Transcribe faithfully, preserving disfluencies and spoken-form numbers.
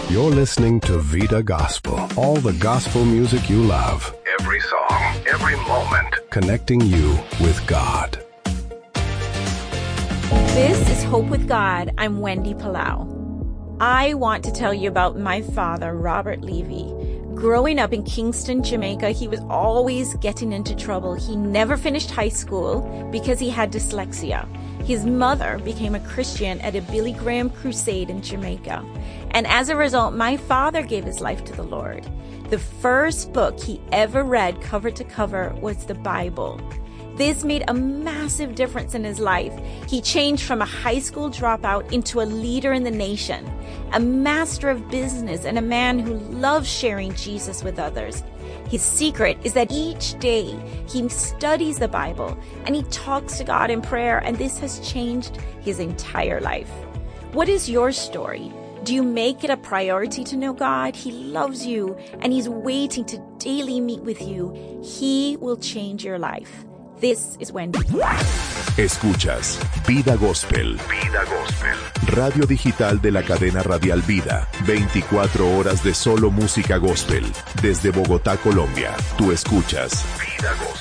You're listening to Vida Gospel, all the gospel music you love. Every song, every moment, connecting you with God. This is Hope with God. I'm Wendy Palau. I want to tell you about my father, Robert Levy. Growing up in Kingston, Jamaica, he was always getting into trouble. He never finished high school because he had dyslexia. His mother became a Christian at a Billy Graham crusade in Jamaica. And as a result, my father gave his life to the Lord. The first book he ever read cover to cover was the Bible. This made a massive difference in his life. He changed from a high school dropout into a leader in the nation, a master of business, and a man who loves sharing Jesus with others. His secret is that each day he studies the Bible and he talks to God in prayer, and this has changed his entire life. What is your story? Do you make it a priority to know God? He loves you and he's waiting to daily meet with you. He will change your life. This is Wendy. Escuchas Vida Gospel. Vida Gospel. Radio digital de la cadena radial Vida. veinticuatro horas de solo música gospel. Desde Bogotá, Colombia. Tú escuchas Vida Gospel.